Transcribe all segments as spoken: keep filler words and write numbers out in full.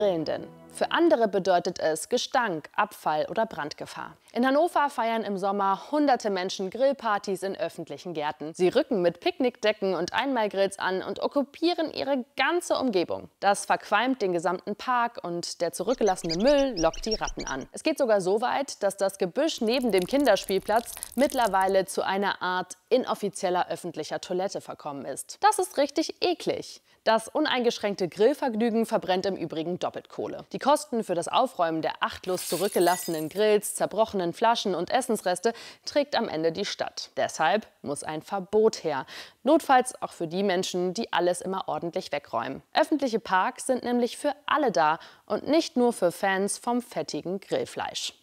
Grillenden. Für andere bedeutet es Gestank, Abfall oder Brandgefahr. In Hannover feiern im Sommer hunderte Menschen Grillpartys in öffentlichen Gärten. Sie rücken mit Picknickdecken und Einmalgrills an und okkupieren ihre ganze Umgebung. Das verqualmt den gesamten Park und der zurückgelassene Müll lockt die Ratten an. Es geht sogar so weit, dass das Gebüsch neben dem Kinderspielplatz mittlerweile zu einer Art inoffizieller öffentlicher Toilette verkommen ist. Das ist richtig eklig. Das uneingeschränkte Grillvergnügen verbrennt im Übrigen doppelt Kohle. Die Kosten für das Aufräumen der achtlos zurückgelassenen Grills, zerbrochenen Flaschen und Essensreste trägt am Ende die Stadt. Deshalb muss ein Verbot her. Notfalls auch für die Menschen, die alles immer ordentlich wegräumen. Öffentliche Parks sind nämlich für alle da und nicht nur für Fans vom fettigen Grillfleisch.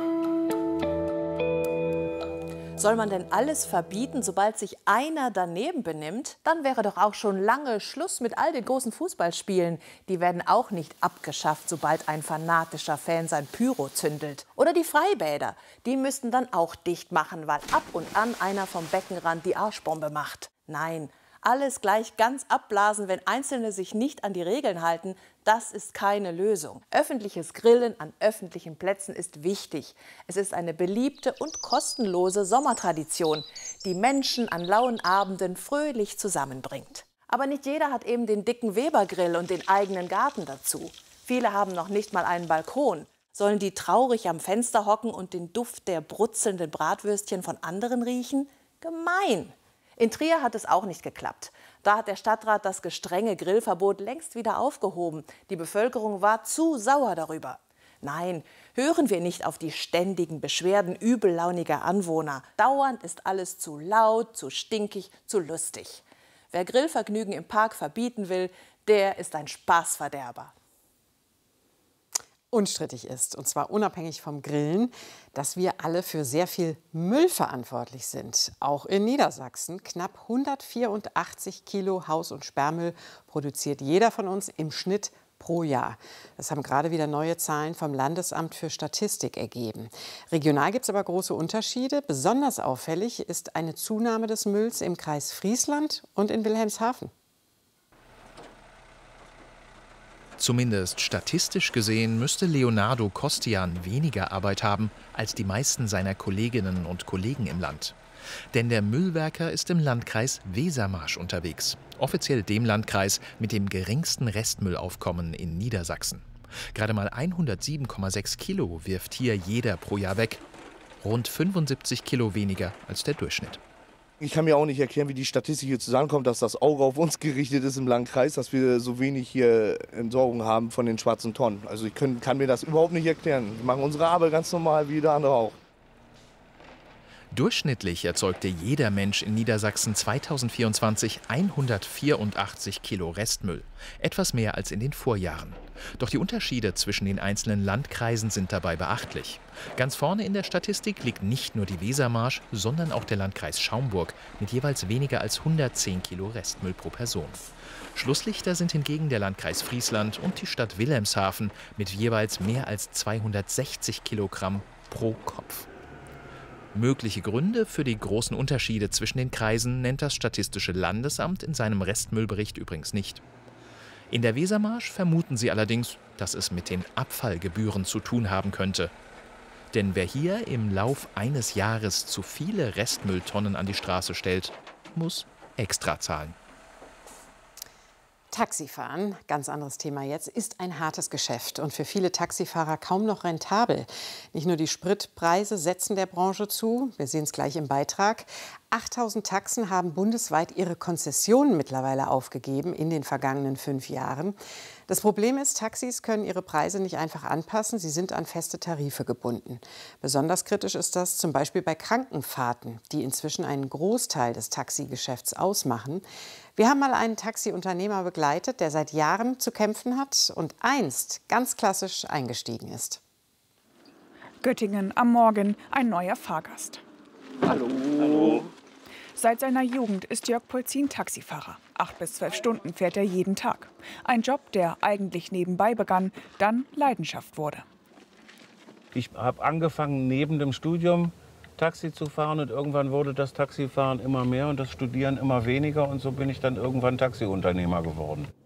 Soll man denn alles verbieten, sobald sich einer daneben benimmt? Dann wäre doch auch schon lange Schluss mit all den großen Fußballspielen. Die werden auch nicht abgeschafft, sobald ein fanatischer Fan sein Pyro zündelt. Oder die Freibäder, die müssten dann auch dicht machen, weil ab und an einer vom Beckenrand die Arschbombe macht. Nein, alles gleich ganz abblasen, wenn Einzelne sich nicht an die Regeln halten, das ist keine Lösung. Öffentliches Grillen an öffentlichen Plätzen ist wichtig. Es ist eine beliebte und kostenlose Sommertradition, die Menschen an lauen Abenden fröhlich zusammenbringt. Aber nicht jeder hat eben den dicken Weber-Grill und den eigenen Garten dazu. Viele haben noch nicht mal einen Balkon. Sollen die traurig am Fenster hocken und den Duft der brutzelnden Bratwürstchen von anderen riechen? Gemein! In Trier hat es auch nicht geklappt. Da hat der Stadtrat das gestrenge Grillverbot längst wieder aufgehoben. Die Bevölkerung war zu sauer darüber. Nein, hören wir nicht auf die ständigen Beschwerden übellauniger Anwohner. Dauernd ist alles zu laut, zu stinkig, zu lustig. Wer Grillvergnügen im Park verbieten will, der ist ein Spaßverderber. Unstrittig ist, und zwar unabhängig vom Grillen, dass wir alle für sehr viel Müll verantwortlich sind. Auch in Niedersachsen. Knapp hundertvierundachtzig Kilo Haus- und Sperrmüll produziert jeder von uns im Schnitt pro Jahr. Das haben gerade wieder neue Zahlen vom Landesamt für Statistik ergeben. Regional gibt es aber große Unterschiede. Besonders auffällig ist eine Zunahme des Mülls im Kreis Friesland und in Wilhelmshaven. Zumindest statistisch gesehen müsste Leonardo Kostian weniger Arbeit haben als die meisten seiner Kolleginnen und Kollegen im Land. Denn der Müllwerker ist im Landkreis Wesermarsch unterwegs. Offiziell dem Landkreis mit dem geringsten Restmüllaufkommen in Niedersachsen. Gerade mal hundertsieben Komma sechs Kilo wirft hier jeder pro Jahr weg. Rund fünfundsiebzig Kilo weniger als der Durchschnitt. Ich kann mir auch nicht erklären, wie die Statistik hier zusammenkommt, dass das Auge auf uns gerichtet ist im Landkreis, dass wir so wenig hier Entsorgung haben von den schwarzen Tonnen. Also ich kann, kann mir das überhaupt nicht erklären. Wir machen unsere Arbeit ganz normal wie jeder andere auch. Durchschnittlich erzeugte jeder Mensch in Niedersachsen zweitausendvierundzwanzig hundertvierundachtzig Kilo Restmüll. Etwas mehr als in den Vorjahren. Doch die Unterschiede zwischen den einzelnen Landkreisen sind dabei beachtlich. Ganz vorne in der Statistik liegt nicht nur die Wesermarsch, sondern auch der Landkreis Schaumburg mit jeweils weniger als hundertzehn Kilo Restmüll pro Person. Schlusslichter sind hingegen der Landkreis Friesland und die Stadt Wilhelmshaven mit jeweils mehr als zweihundertsechzig Kilogramm pro Kopf. Mögliche Gründe für die großen Unterschiede zwischen den Kreisen nennt das Statistische Landesamt in seinem Restmüllbericht übrigens nicht. In der Wesermarsch vermuten sie allerdings, dass es mit den Abfallgebühren zu tun haben könnte. Denn wer hier im Lauf eines Jahres zu viele Restmülltonnen an die Straße stellt, muss extra zahlen. Taxifahren, ganz anderes Thema jetzt, ist ein hartes Geschäft und für viele Taxifahrer kaum noch rentabel. Nicht nur die Spritpreise setzen der Branche zu, wir sehen es gleich im Beitrag. achttausend Taxen haben bundesweit ihre Konzessionen mittlerweile aufgegeben in den vergangenen fünf Jahren. Das Problem ist, Taxis können ihre Preise nicht einfach anpassen, sie sind an feste Tarife gebunden. Besonders kritisch ist das zum Beispiel bei Krankenfahrten, die inzwischen einen Großteil des Taxigeschäfts ausmachen. Wir haben mal einen Taxiunternehmer begleitet, der seit Jahren zu kämpfen hat und einst ganz klassisch eingestiegen ist. Göttingen am Morgen, ein neuer Fahrgast. Hallo. Hallo. Seit seiner Jugend ist Jörg Polzin Taxifahrer. Acht bis zwölf Stunden fährt er jeden Tag. Ein Job, der eigentlich nebenbei begann, dann Leidenschaft wurde. Ich habe angefangen, neben dem Studium Taxi zu fahren und irgendwann wurde das Taxifahren immer mehr und das Studieren immer weniger und so bin ich dann irgendwann Taxiunternehmer geworden.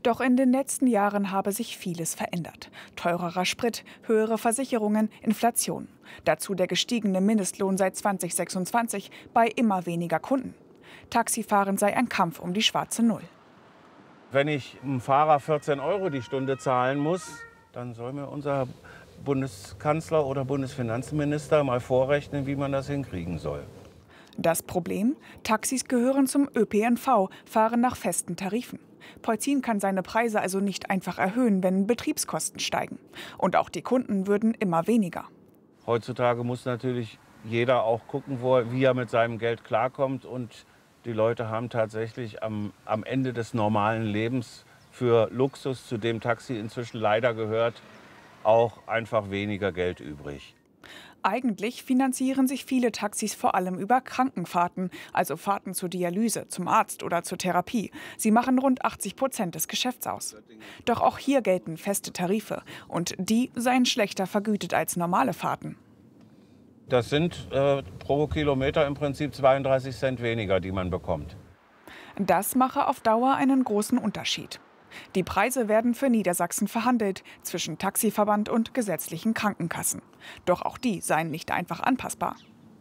Doch in den letzten Jahren habe sich vieles verändert. Teurerer Sprit, höhere Versicherungen, Inflation. Dazu der gestiegene Mindestlohn seit zweitausendsechsundzwanzig bei immer weniger Kunden. Taxifahren sei ein Kampf um die schwarze Null. Wenn ich einem Fahrer vierzehn Euro die Stunde zahlen muss, dann soll mir unser Bundeskanzler oder Bundesfinanzminister mal vorrechnen, wie man das hinkriegen soll. Das Problem? Taxis gehören zum Ö P N V, fahren nach festen Tarifen. Polzin kann seine Preise also nicht einfach erhöhen, wenn Betriebskosten steigen. Und auch die Kunden würden immer weniger. Heutzutage muss natürlich jeder auch gucken, wo er, wie er mit seinem Geld klarkommt. Und die Leute haben tatsächlich am, am Ende des normalen Lebens für Luxus, zu dem Taxi inzwischen leider gehört, auch einfach weniger Geld übrig. Eigentlich finanzieren sich viele Taxis vor allem über Krankenfahrten, also Fahrten zur Dialyse, zum Arzt oder zur Therapie. Sie machen rund achtzig Prozent des Geschäfts aus. Doch auch hier gelten feste Tarife und die seien schlechter vergütet als normale Fahrten. Das sind äh, pro Kilometer im Prinzip zweiunddreißig Cent weniger, die man bekommt. Das mache auf Dauer einen großen Unterschied. Die Preise werden für Niedersachsen verhandelt, zwischen Taxiverband und gesetzlichen Krankenkassen. Doch auch die seien nicht einfach anpassbar.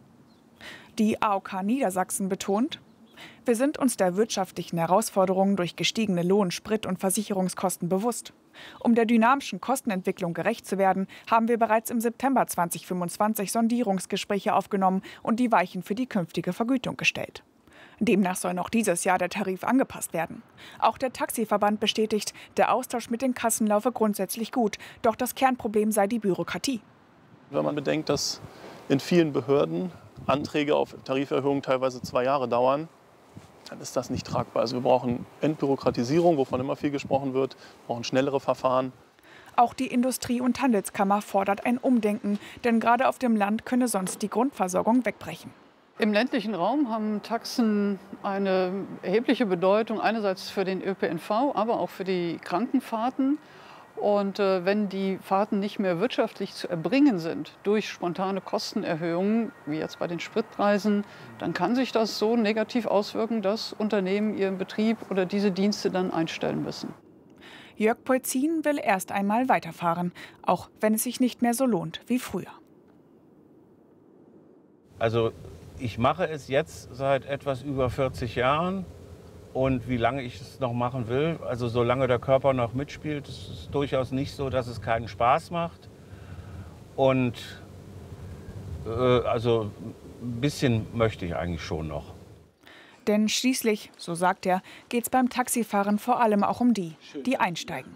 Die A O K Niedersachsen betont: Wir sind uns der wirtschaftlichen Herausforderungen durch gestiegene Lohn-, Sprit- und Versicherungskosten bewusst. Um der dynamischen Kostenentwicklung gerecht zu werden, haben wir bereits im September zweitausendfünfundzwanzig Sondierungsgespräche aufgenommen und die Weichen für die künftige Vergütung gestellt. Demnach soll noch dieses Jahr der Tarif angepasst werden. Auch der Taxiverband bestätigt, der Austausch mit den Kassen laufe grundsätzlich gut. Doch das Kernproblem sei die Bürokratie. Wenn man bedenkt, dass in vielen Behörden Anträge auf Tariferhöhungen teilweise zwei Jahre dauern, dann ist das nicht tragbar. Also wir brauchen Entbürokratisierung, wovon immer viel gesprochen wird, wir brauchen schnellere Verfahren. Auch die Industrie- und Handelskammer fordert ein Umdenken, denn gerade auf dem Land könne sonst die Grundversorgung wegbrechen. Im ländlichen Raum haben Taxen eine erhebliche Bedeutung, einerseits für den Ö P N V, aber auch für die Krankenfahrten. Und äh, wenn die Fahrten nicht mehr wirtschaftlich zu erbringen sind durch spontane Kostenerhöhungen, wie jetzt bei den Spritpreisen, dann kann sich das so negativ auswirken, dass Unternehmen ihren Betrieb oder diese Dienste dann einstellen müssen. Jörg Polzin will erst einmal weiterfahren, auch wenn es sich nicht mehr so lohnt wie früher. Also ich mache es jetzt seit etwas über vierzig Jahren. Und wie lange ich es noch machen will, also solange der Körper noch mitspielt, ist es durchaus nicht so, dass es keinen Spaß macht. Und äh, also ein bisschen möchte ich eigentlich schon noch. Denn schließlich, so sagt er, geht es beim Taxifahren vor allem auch um die, die einsteigen.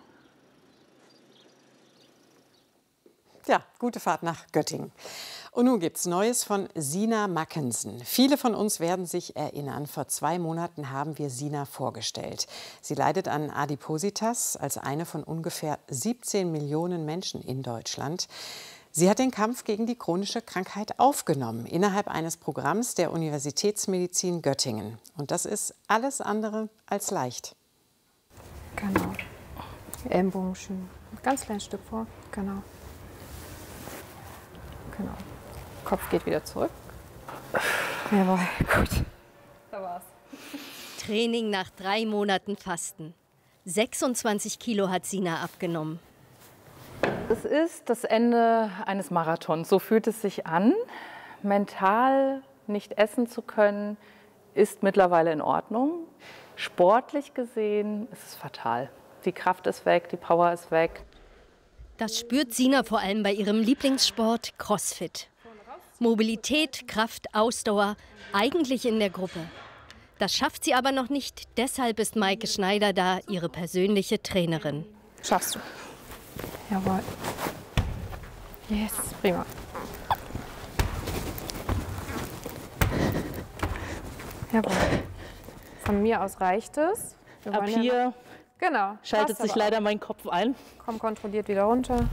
Ja, gute Fahrt nach Göttingen. Und nun gibt's Neues von Sina Mackensen. Viele von uns werden sich erinnern, vor zwei Monaten haben wir Sina vorgestellt. Sie leidet an Adipositas, als eine von ungefähr siebzehn Millionen Menschen in Deutschland. Sie hat den Kampf gegen die chronische Krankheit aufgenommen, innerhalb eines Programms der Universitätsmedizin Göttingen. Und das ist alles andere als leicht. Genau. Ellenbogen schön. Ganz kleines Stück vor. Genau. Genau. Kopf geht wieder zurück. Jawohl, gut. Da war's. Training nach drei Monaten Fasten. sechsundzwanzig Kilo hat Sina abgenommen. Es ist das Ende eines Marathons. So fühlt es sich an. Mental nicht essen zu können, ist mittlerweile in Ordnung. Sportlich gesehen ist es fatal. Die Kraft ist weg, die Power ist weg. Das spürt Sina vor allem bei ihrem Lieblingssport CrossFit. Mobilität, Kraft, Ausdauer, eigentlich in der Gruppe. Das schafft sie aber noch nicht. Deshalb ist Maike Schneider da, ihre persönliche Trainerin. Schaffst du. Jawohl. Yes, prima. Jawohl. Von mir aus reicht es. Wir Ab hier ja genau, schaltet sich leider auch. mein Kopf ein. Komm kontrolliert wieder runter.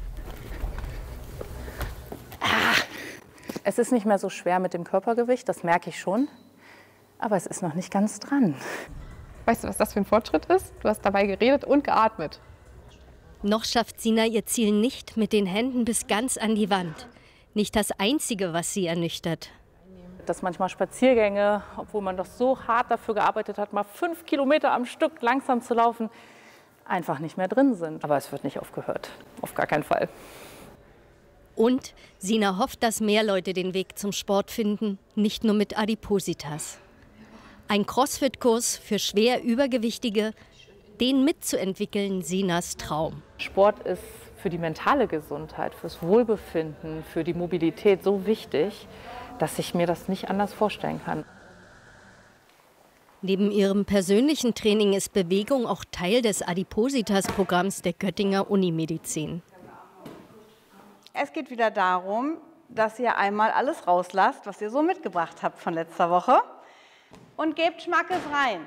Es ist nicht mehr so schwer mit dem Körpergewicht, das merke ich schon. Aber es ist noch nicht ganz dran. Weißt du, was das für ein Fortschritt ist? Du hast dabei geredet und geatmet. Noch schafft Sina ihr Ziel nicht mit den Händen bis ganz an die Wand. Nicht das Einzige, was sie ernüchtert. Dass manchmal Spaziergänge, obwohl man doch so hart dafür gearbeitet hat, mal fünf Kilometer am Stück langsam zu laufen, einfach nicht mehr drin sind. Aber es wird nicht aufgehört, auf gar keinen Fall. Und Sina hofft, dass mehr Leute den Weg zum Sport finden, nicht nur mit Adipositas. Ein Crossfit-Kurs für schwer Übergewichtige, den mitzuentwickeln, Sinas Traum. Sport ist für die mentale Gesundheit, fürs Wohlbefinden, für die Mobilität so wichtig, dass ich mir das nicht anders vorstellen kann. Neben ihrem persönlichen Training ist Bewegung auch Teil des Adipositas-Programms der Göttinger Unimedizin. Es geht wieder darum, dass ihr einmal alles rauslasst, was ihr so mitgebracht habt von letzter Woche, und gebt Schmackes rein.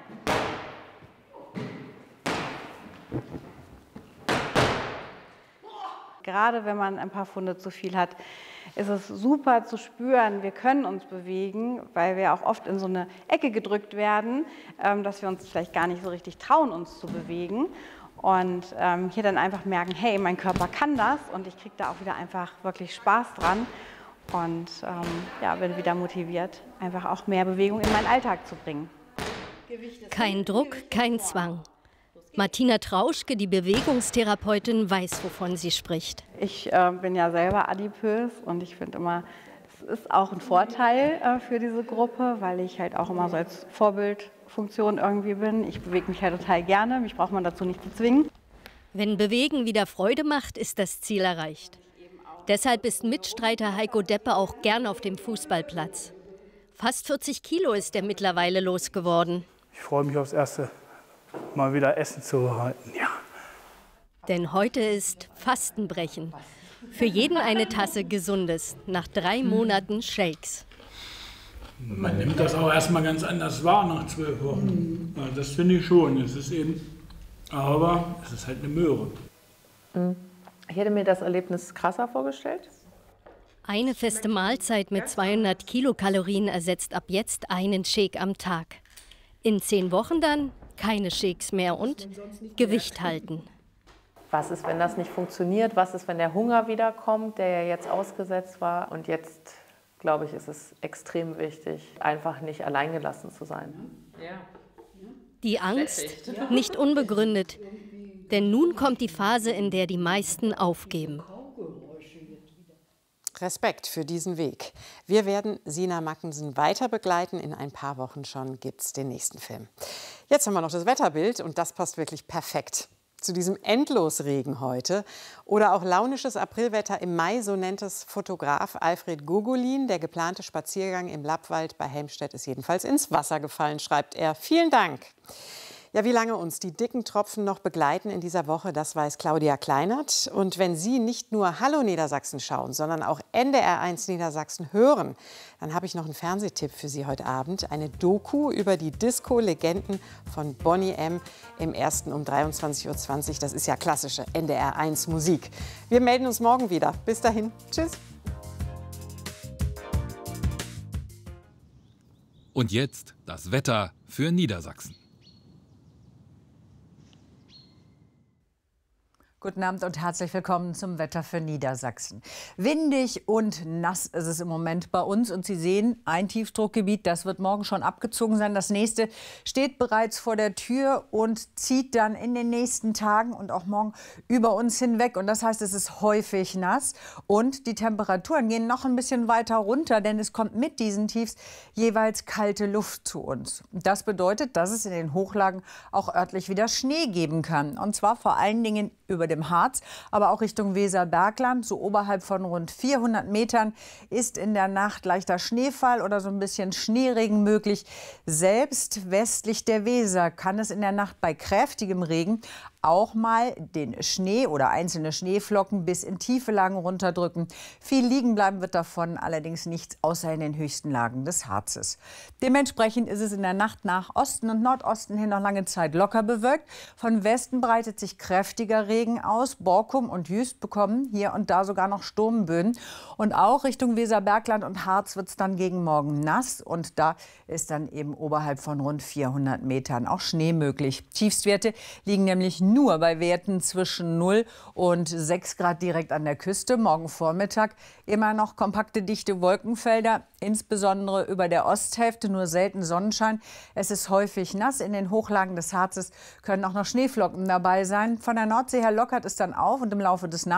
Gerade wenn man ein paar Pfunde zu viel hat, ist es super zu spüren, wir können uns bewegen, weil wir auch oft in so eine Ecke gedrückt werden, dass wir uns vielleicht gar nicht so richtig trauen, uns zu bewegen. Und ähm, hier dann einfach merken, hey, mein Körper kann das und ich kriege da auch wieder einfach wirklich Spaß dran und ähm, ja, bin wieder motiviert, einfach auch mehr Bewegung in meinen Alltag zu bringen. Kein Druck, kein Zwang. Martina Trauschke, die Bewegungstherapeutin, weiß, wovon sie spricht. Ich äh, bin ja selber adipös und ich finde immer, es ist auch ein Vorteil äh, für diese Gruppe, weil ich halt auch immer so als Vorbildfunktion irgendwie bin. Ich bewege mich halt total gerne, mich braucht man dazu nicht zu zwingen. Wenn Bewegen wieder Freude macht, ist das Ziel erreicht. Deshalb ist Mitstreiter Heiko Deppe auch gern auf dem Fußballplatz. Fast vierzig Kilo ist er mittlerweile losgeworden. Ich freue mich aufs erste Mal wieder Essen zu bereiten, ja. Denn heute ist Fastenbrechen. Für jeden eine Tasse Gesundes, nach drei Monaten Shakes. Man nimmt das auch erstmal ganz anders wahr nach zwölf Wochen. Ja, das finde ich schon. Es ist eben, aber es ist halt eine Möhre. Ich hätte mir das Erlebnis krasser vorgestellt. Eine feste Mahlzeit mit zweihundert Kilokalorien ersetzt ab jetzt einen Shake am Tag. In zehn Wochen dann keine Shakes mehr und Gewicht halten. Was ist, wenn das nicht funktioniert? Was ist, wenn der Hunger wiederkommt, der ja jetzt ausgesetzt war? Und jetzt, glaube ich, ist es extrem wichtig, einfach nicht alleingelassen zu sein. Die Angst nicht unbegründet, denn nun kommt die Phase, in der die meisten aufgeben. Respekt für diesen Weg. Wir werden Sina Mackensen weiter begleiten. In ein paar Wochen schon gibt es den nächsten Film. Jetzt haben wir noch das Wetterbild und das passt wirklich perfekt zu diesem Endlosregen heute. Oder auch launisches Aprilwetter im Mai, so nennt es Fotograf Alfred Gogolin. Der geplante Spaziergang im Lappwald bei Helmstedt ist jedenfalls ins Wasser gefallen, schreibt er. Vielen Dank. Ja, wie lange uns die dicken Tropfen noch begleiten in dieser Woche, das weiß Claudia Kleinert. Und wenn Sie nicht nur Hallo Niedersachsen schauen, sondern auch N D R eins Niedersachsen hören, dann habe ich noch einen Fernsehtipp für Sie heute Abend. Eine Doku über die Disco-Legenden von Boney M. im ersten um dreiundzwanzig Uhr zwanzig. Das ist ja klassische N D R eins Musik. Wir melden uns morgen wieder. Bis dahin. Tschüss. Und jetzt das Wetter für Niedersachsen. Guten Abend und herzlich willkommen zum Wetter für Niedersachsen. Windig und nass ist es im Moment bei uns und Sie sehen, ein Tiefdruckgebiet, das wird morgen schon abgezogen sein. Das nächste steht bereits vor der Tür und zieht dann in den nächsten Tagen und auch morgen über uns hinweg. Und das heißt, es ist häufig nass und die Temperaturen gehen noch ein bisschen weiter runter, denn es kommt mit diesen Tiefs jeweils kalte Luft zu uns. Das bedeutet, dass es in den Hochlagen auch örtlich wieder Schnee geben kann. Und zwar vor allen Dingen über dem Harz, aber auch Richtung Weserbergland, so oberhalb von rund vierhundert Metern, ist in der Nacht leichter Schneefall oder so ein bisschen Schneeregen möglich. Selbst westlich der Weser kann es in der Nacht bei kräftigem Regen auch mal den Schnee oder einzelne Schneeflocken bis in tiefe Lagen runterdrücken. Viel liegen bleiben wird davon allerdings nichts, außer in den höchsten Lagen des Harzes. Dementsprechend ist es in der Nacht nach Osten und Nordosten hin noch lange Zeit locker bewölkt. Von Westen breitet sich kräftiger Regen aus. Borkum und Jüst bekommen hier und da sogar noch Sturmböen. Und auch Richtung Weserbergland und Harz wird es dann gegen Morgen nass. Und da ist dann eben oberhalb von rund vierhundert Metern auch Schnee möglich. Tiefstwerte liegen nämlich nur bei Werten zwischen null und sechs Grad direkt an der Küste. Morgen Vormittag immer noch kompakte, dichte Wolkenfelder, insbesondere über der Osthälfte, nur selten Sonnenschein. Es ist häufig nass. In den Hochlagen des Harzes können auch noch Schneeflocken dabei sein. Von der Nordsee her lockert es dann auf und im Laufe des